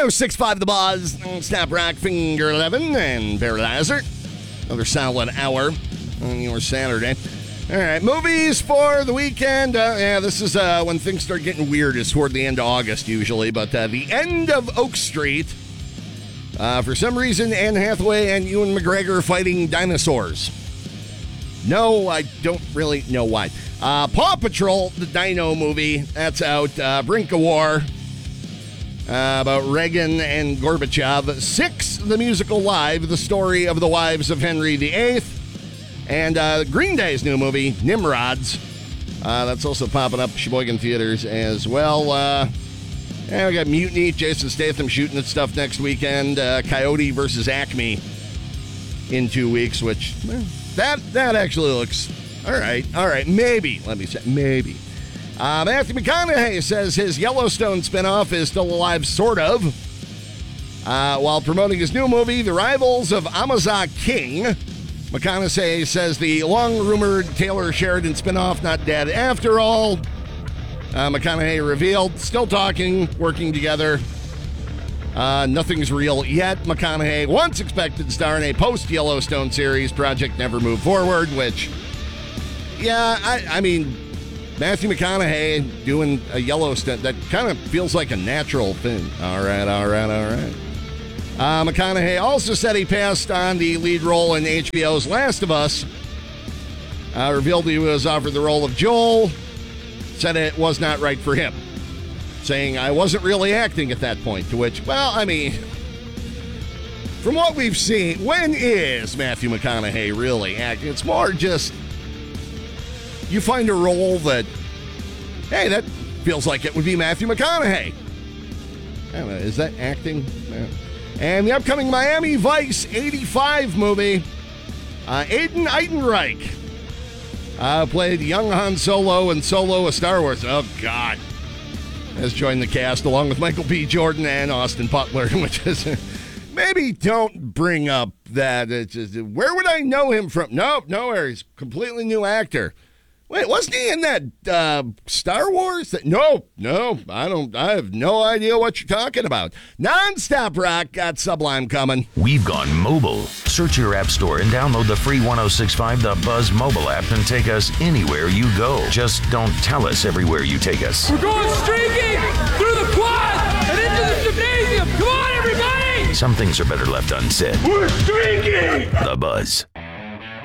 106.5 The Buzz, Snap Rock, Finger 11, and Barry Lazar. Another solid hour on your Saturday. All right, movies for the weekend. This is when things start getting weird. It's toward the end of August usually, but the end of Oak Street. For some reason, Anne Hathaway and Ewan McGregor fighting dinosaurs. No, I don't really know why. Paw Patrol, the Dino movie, that's out. Brink of War, about Reagan and Gorbachev. 6, the musical Live, the story of the wives of Henry VIII. And Green Day's new movie, Nimrods. That's also popping up Sheboygan theaters as well. We got Mutiny, Jason Statham shooting at stuff next weekend. Coyote versus Acme in 2 weeks, which... That actually looks all right. Maybe. Let me say, maybe. Matthew McConaughey says his Yellowstone spinoff is still alive, sort of. While promoting his new movie, The Rivals of Amazon King, McConaughey says the long-rumored Taylor Sheridan spinoff not dead after all. McConaughey revealed, still talking, working together. Nothing's real yet. McConaughey once expected to star in a post-Yellowstone series. Project never moved forward, which, I mean, Matthew McConaughey doing a Yellowstone, that kind of feels like a natural thing. All right. McConaughey also said he passed on the lead role in HBO's Last of Us. Revealed he was offered the role of Joel. Said it was not right for him, saying I wasn't really acting at that point, to which, well, I mean, from what we've seen, when is Matthew McConaughey really acting? It's more just, you find a role that, hey, that feels like it would be Matthew McConaughey. I don't know, is that acting? And the upcoming Miami Vice 85 movie, Aiden Eidenreich played young Han Solo in Solo, a Star Wars. Oh, God. Has joined the cast along with Michael B. Jordan and Austin Butler, which is maybe don't bring up that. It's just, where would I know him from? Nope, nowhere. He's a completely new actor. Wait, wasn't he in that Star Wars? No, I don't. I have no idea what you're talking about. Non-stop rock got Sublime coming. We've gone mobile. Search your app store and download the free 106.5 The Buzz mobile app and take us anywhere you go. Just don't tell us everywhere you take us. We're going streaking through the quad and into the gymnasium. Come on, everybody! Some things are better left unsaid. We're streaking! The Buzz.